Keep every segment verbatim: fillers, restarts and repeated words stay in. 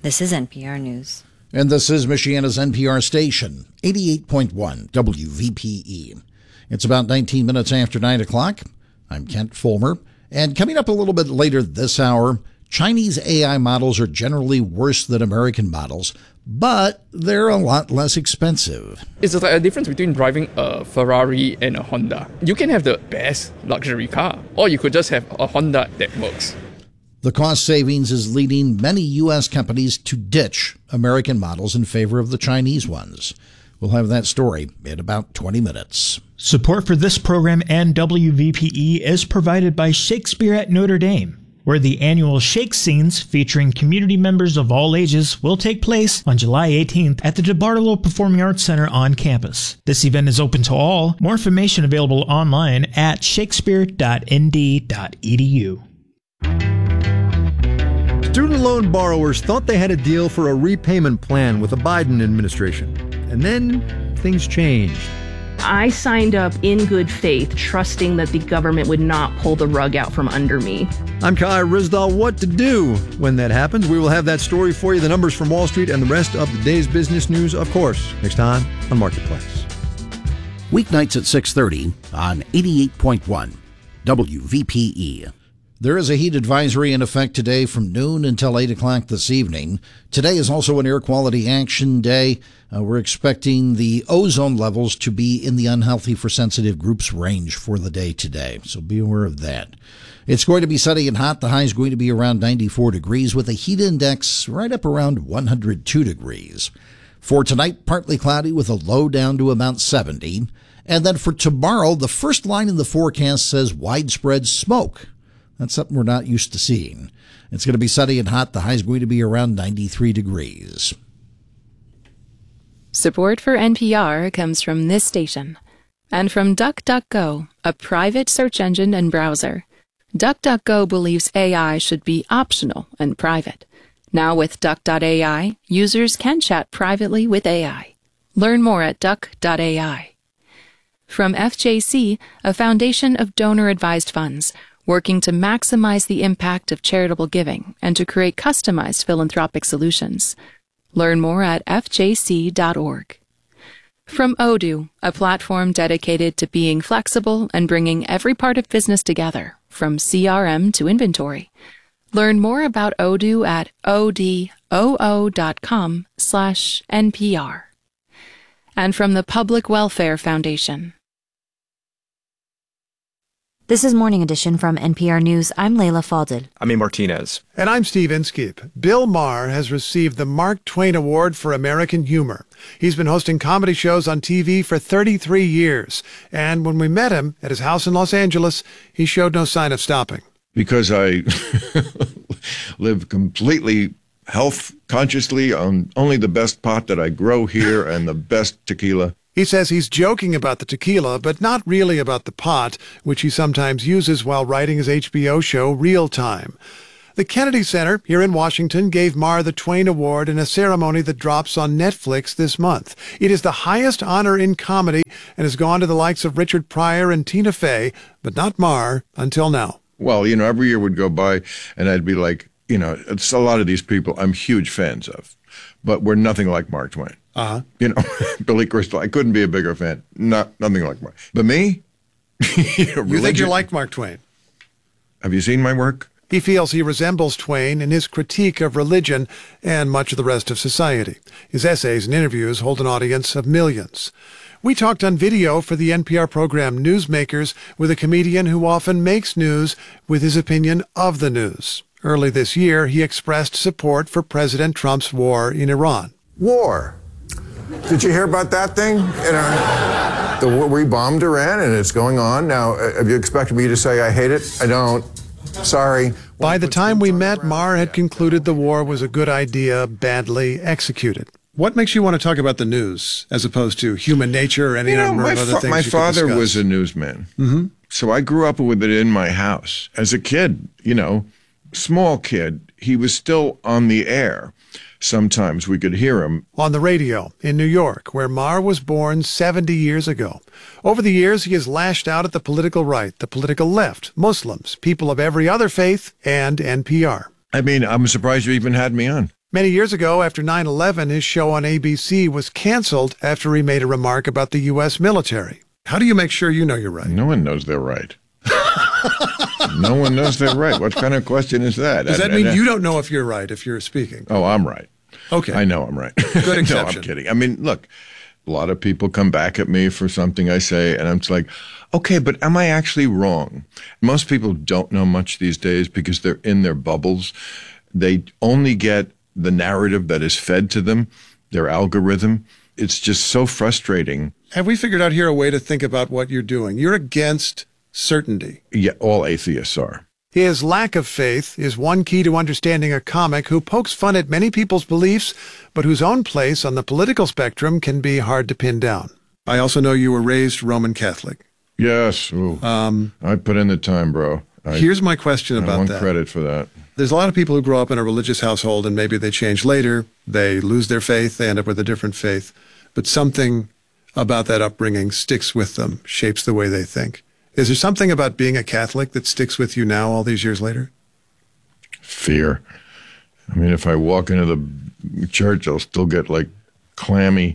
This is N P R News. And this is Michiana's N P R station, eighty-eight point one W V P E. It's about nineteen minutes after nine o'clock. I'm Kent Fulmer. And coming up a little bit later this hour, Chinese A I models are generally worse than American models, but they're a lot less expensive. It's like a difference between driving a Ferrari and a Honda. You can have the best luxury car, or you could just have a Honda that works. The cost savings is leading many U S companies to ditch American models in favor of the Chinese ones. We'll have that story in about twenty minutes. Support for this program and W V P E is provided by Shakespeare at Notre Dame, where the annual Shake Scenes featuring community members of all ages will take place on July eighteenth at the DeBartolo Performing Arts Center on campus. This event is open to all. More information available online at shakespeare dot n d dot e d u. Student loan borrowers thought they had a deal for a repayment plan with the Biden administration. And then things changed. I signed up in good faith, trusting that the government would not pull the rug out from under me. I'm Kai Rizdal. What to do when that happens? We will have that story for you, the numbers from Wall Street, and the rest of the day's business news, of course, next time on Marketplace. Weeknights at six thirty on eighty-eight point one W V P E. There is a heat advisory in effect today from noon until eight o'clock this evening. Today is also an air quality action day. Uh, we're expecting the ozone levels to be in the unhealthy for sensitive groups range for the day today, so be aware of that. It's going to be sunny and hot. The high is going to be around ninety-four degrees with a heat index right up around one hundred two degrees. For tonight, partly cloudy with a low down to about seventy. And then for tomorrow, the first line in the forecast says widespread smoke. That's something we're not used to seeing. It's going to be sunny and hot. The high is going to be around ninety-three degrees. Support for N P R comes from this station and from DuckDuckGo, a private search engine and browser. DuckDuckGo believes A I should be optional and private. Now with Duck dot A I, users can chat privately with A I. Learn more at Duck dot A I. From F J C, a foundation of donor-advised funds, working to maximize the impact of charitable giving and to create customized philanthropic solutions. Learn more at f j c dot org. From Odoo, a platform dedicated to being flexible and bringing every part of business together, from C R M to inventory. Learn more about Odoo at odoo dot com slash N P R. And from the Public Welfare Foundation. This is Morning Edition from N P R News. I'm Layla Falded. I'm A. Martinez. And I'm Steve Inskeep. Bill Maher has received the Mark Twain Award for American Humor. He's been hosting comedy shows on T V for thirty-three years. And when we met him at his house in Los Angeles, he showed no sign of stopping. Because I live completely health consciously on only the best pot that I grow here and the best tequila. He says he's joking about the tequila, but not really about the pot, which he sometimes uses while writing his H B O show Real Time. The Kennedy Center here in Washington gave Maher the Twain Award in a ceremony that drops on Netflix this month. It is the highest honor in comedy and has gone to the likes of Richard Pryor and Tina Fey, but not Maher until now. Well, you know, every year would go by and I'd be like, you know, it's a lot of these people I'm huge fans of, but we're nothing like Mark Twain. Uh-huh. You know, Billy Crystal, I couldn't be a bigger fan. Not nothing like Mark. But me? you, know, you think you're like Mark Twain? Have you seen my work? He feels he resembles Twain in his critique of religion and much of the rest of society. His essays and interviews hold an audience of millions. We talked on video for the N P R program Newsmakers with a comedian who often makes news with his opinion of the news. Early this year, he expressed support for President Trump's war in Iran. War. Did you hear about that thing? You know, the, we bombed Iran and it's going on. Now, have you expected me to say I hate it? I don't. Sorry. By the time we met, Maher had concluded the war was a good idea, badly executed. What makes you want to talk about the news as opposed to human nature or any you know, number my of other fa- things? My you father could was a newsman. Mm-hmm. So I grew up with it in my house. As a kid, you know, small kid, he was still on the air. Sometimes we could hear him. On the radio in New York, where Maher was born seventy years ago. Over the years, he has lashed out at the political right, the political left, Muslims, people of every other faith, and N P R. I mean, I'm surprised you even had me on. Many years ago, after nine eleven, his show on A B C was canceled after he made a remark about the U S military. How do you make sure you know you're right? No one knows they're right. No one knows they're right. What kind of question is that? Does that And- mean and- you don't know if you're right if you're speaking? Oh, I'm right. Okay. I know I'm right. Good exception. No, I'm kidding. I mean, look, a lot of people come back at me for something I say, and I'm just like, okay, but am I actually wrong? Most people don't know much these days because they're in their bubbles. They only get the narrative that is fed to them, their algorithm. It's just so frustrating. Have we figured out here a way to think about what you're doing? You're against certainty. Yeah, all atheists are. His lack of faith is one key to understanding a comic who pokes fun at many people's beliefs, but whose own place on the political spectrum can be hard to pin down. I also know you were raised Roman Catholic. Yes. Ooh. Um, I put in the time, bro. I, here's my question about I want that. credit for that. There's a lot of people who grow up in a religious household and maybe they change later. They lose their faith. They end up with a different faith. But something about that upbringing sticks with them, shapes the way they think. Is there something about being a Catholic that sticks with you now all these years later? Fear. I mean, if I walk into the church, I'll still get like clammy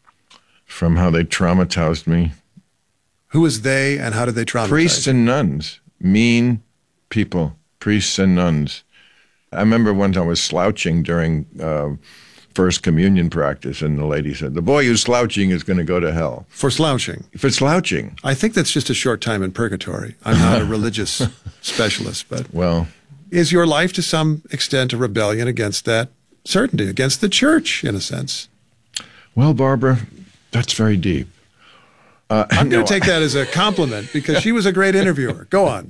from how they traumatized me. Who is they and how did they traumatize? Priests and nuns. Mean people. Priests and nuns. I remember one time I was slouching during uh, First Communion practice, and the lady said, the boy who's slouching is going to go to hell. For slouching? For slouching. I think that's just a short time in purgatory. I'm not a religious specialist, but well, is your life to some extent a rebellion against that certainty, against the church, in a sense? Well, Barbara, that's very deep. Uh, I'm going no, to take that as a compliment because she was a great interviewer. Go on.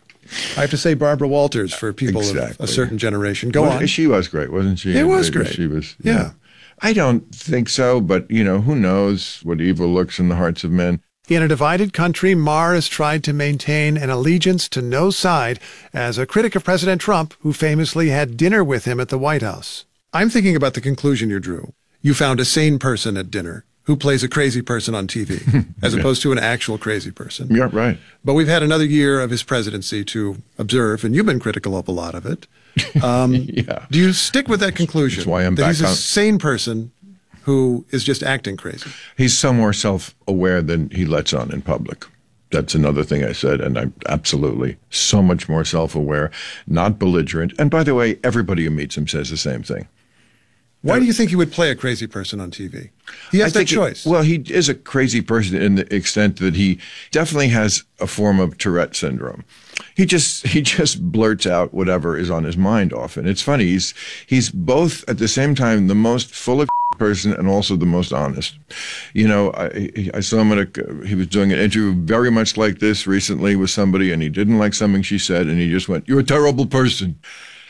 I have to say Barbara Walters for people exactly. of a certain generation. Go well, on. She was great, wasn't she? It was great. She was. Yeah. yeah. I don't think so, but, you know, who knows what evil lurks in the hearts of men. In a divided country, Maher has tried to maintain an allegiance to no side as a critic of President Trump, who famously had dinner with him at the White House. I'm thinking about the conclusion you drew. You found a sane person at dinner who plays a crazy person on T V, as yeah. opposed to an actual crazy person. Yeah, right. But we've had another year of his presidency to observe, and you've been critical of a lot of it. Um, yeah. Do you stick with that conclusion? That's why I'm that back he's a on. sane person who is just acting crazy? He's so more self-aware than he lets on in public. That's another thing I said, and I'm absolutely so much more self-aware, not belligerent. And by the way, everybody who meets him says the same thing. Why do you think he would play a crazy person on T V? He has I that think choice. It, well, he is a crazy person in the extent that he definitely has a form of Tourette syndrome. He just he just blurts out whatever is on his mind often. It's funny. He's he's both at the same time the most full of person and also the most honest. You know, I I saw him at a he was doing an interview very much like this recently with somebody, and he didn't like something she said, and he just went, "You're a terrible person."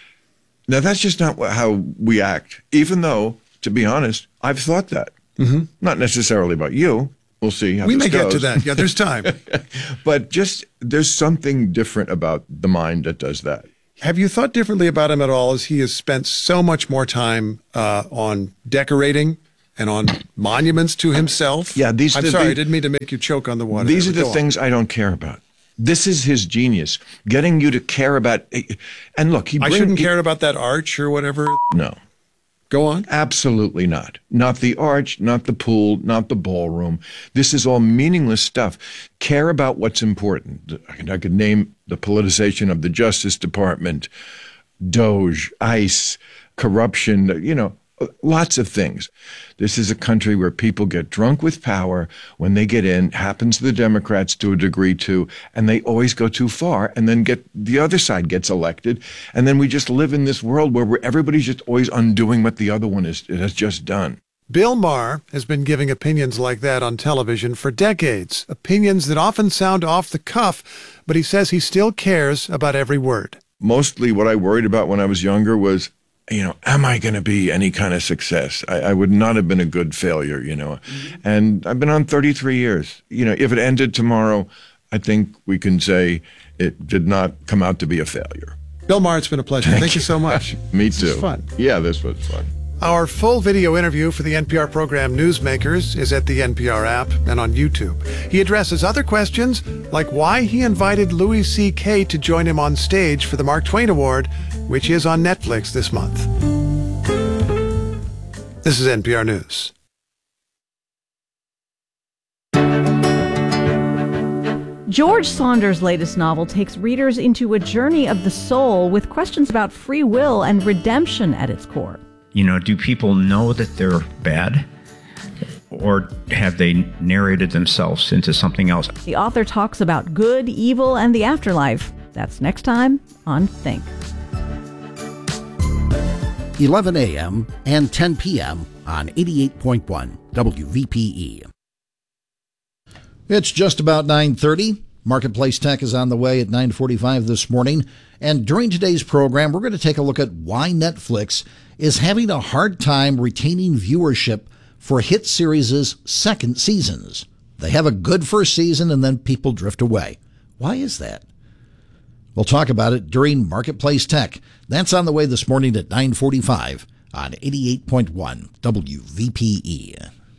Now, that's just not how we act, even though, to be honest, I've thought that. Mm-hmm. Not necessarily about you. We'll see how we this may goes. get to that. Yeah, there's time. But just there's something different about the mind that does that. Have you thought differently about him at all as he has spent so much more time uh, on decorating and on monuments to himself? Yeah, these I'm the, sorry, the, I didn't mean to make you choke on the water. These are the Go things on. I don't care about. This is his genius, getting you to care about. And look, he. I bring, shouldn't he, care about that arch or whatever. No. Go on. Absolutely not. Not the arch, not the pool, not the ballroom. This is all meaningless stuff. Care about what's important. I could, I could name the politicization of the Justice Department, Doge, ICE, corruption, you know, lots of things. This is a country where people get drunk with power when they get in, happens to the Democrats to a degree too, and they always go too far and then get the other side gets elected. And then we just live in this world where we're, everybody's just always undoing what the other one is, has just done. Bill Maher has been giving opinions like that on television for decades, opinions that often sound off the cuff, but he says he still cares about every word. Mostly what I worried about when I was younger was, you know, am I going to be any kind of success? I, I would not have been a good failure, you know. Mm-hmm. And I've been on thirty-three years. You know, if it ended tomorrow, I think we can say it did not come out to be a failure. Bill Maher, it's been a pleasure. Thank, Thank you so much. Me this too. Was fun. Yeah, this was fun. Our full video interview for the N P R program Newsmakers is at the N P R app and on YouTube. He addresses other questions like why he invited Louis C K to join him on stage for the Mark Twain Award, which is on Netflix this month. This is N P R News. George Saunders' latest novel takes readers into a journey of the soul with questions about free will and redemption at its core. You know, do people know that they're bad? Or have they narrated themselves into something else? The author talks about good, evil, and the afterlife. That's next time on Think. eleven a.m. and ten p.m. on eighty-eight point one W V P E. It's just about nine thirty. Marketplace Tech is on the way at nine forty-five this morning. And during today's program, we're going to take a look at why Netflix is having a hard time retaining viewership for hit series' second seasons. They have a good first season and then people drift away. Why is that? We'll talk about it during Marketplace Tech. That's on the way this morning at nine forty-five on eighty-eight point one W V P E.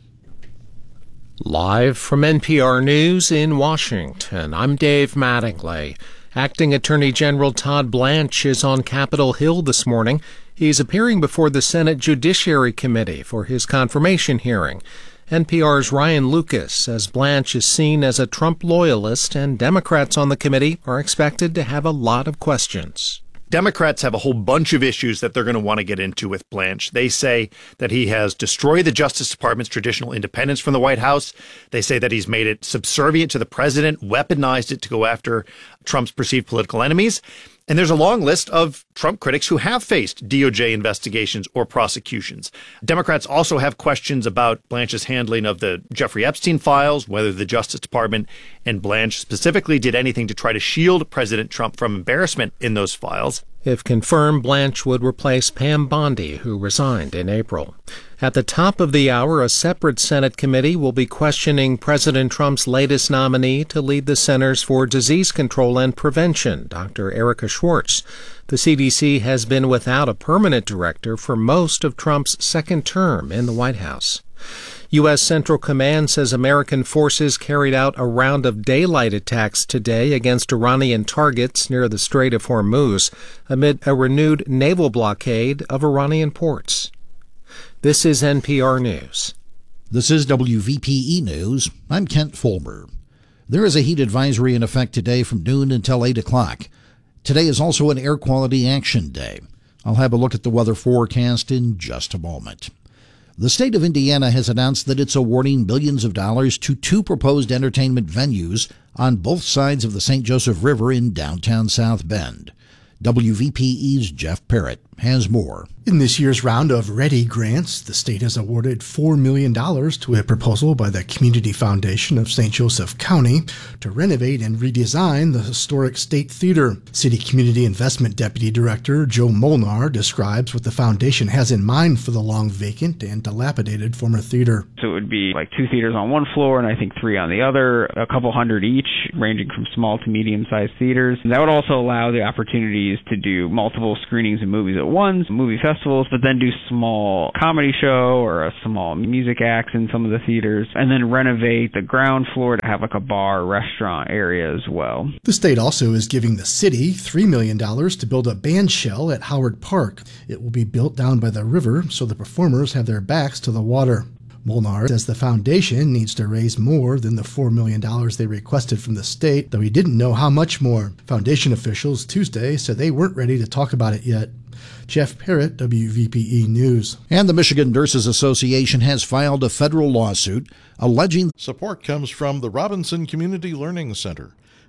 Live from N P R News in Washington, I'm Dave Mattingly. Acting Attorney General Todd Blanche is on Capitol Hill this morning. He's appearing before the Senate Judiciary Committee for his confirmation hearing. N P R's Ryan Lucas says Blanche is seen as a Trump loyalist, and Democrats on the committee are expected to have a lot of questions. Democrats have a whole bunch of issues that they're going to want to get into with Blanche. They say that he has destroyed the Justice Department's traditional independence from the White House. They say that he's made it subservient to the president, weaponized it to go after Trump's perceived political enemies. And there's a long list of Trump critics who have faced D O J investigations or prosecutions. Democrats also have questions about Blanche's handling of the Jeffrey Epstein files, whether the Justice Department and Blanche specifically did anything to try to shield President Trump from embarrassment in those files. If confirmed, Blanche would replace Pam Bondi, who resigned in April. At the top of the hour, a separate Senate committee will be questioning President Trump's latest nominee to lead the Centers for Disease Control and Prevention, Doctor Erica Schwartz. The C D C has been without a permanent director for most of Trump's second term in the White House. U S. Central Command says American forces carried out a round of daylight attacks today against Iranian targets near the Strait of Hormuz amid a renewed naval blockade of Iranian ports. This is N P R News. This is W V P E News. I'm Kent Fulmer. There is a heat advisory in effect today from noon until eight o'clock. Today is also an Air Quality Action Day. I'll have a look at the weather forecast in just a moment. The state of Indiana has announced that it's awarding millions of dollars to two proposed entertainment venues on both sides of the Saint Joseph River in downtown South Bend. W V P E's Jeff Parrott has more. In this year's round of READY grants, the state has awarded four million dollars to a proposal by the Community Foundation of Saint Joseph County to renovate and redesign the historic State Theater. City Community Investment Deputy Director Joe Molnar describes what the foundation has in mind for the long vacant and dilapidated former theater. So it would be like two theaters on one floor and I think three on the other, a couple hundred each, ranging from small to medium-sized theaters. And that would also allow the opportunities to do multiple screenings of movies at once, movie festivals, but then do small comedy show or a small music acts in some of the theaters, and then renovate the ground floor to have like a bar, restaurant area as well. The state also is giving the city three million dollars to build a band shell at Howard Park. It will be built down by the river so the performers have their backs to the water. Molnar says the foundation needs to raise more than the four million dollars they requested from the state, though he didn't know how much more. Foundation officials Tuesday said they weren't ready to talk about it yet. Jeff Parrott, W V P E News. And the Michigan Nurses Association has filed a federal lawsuit alleging support comes from the Robinson Community Learning Center.